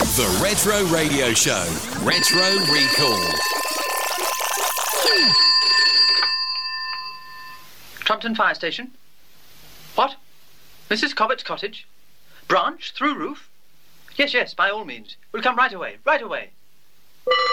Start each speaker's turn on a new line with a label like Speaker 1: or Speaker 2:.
Speaker 1: The Retro Radio Show. Retro Recall.
Speaker 2: Trumpton Fire Station. What? Mrs. Cobbett's cottage? Branch? Through roof? Yes, by all means. We'll come right away.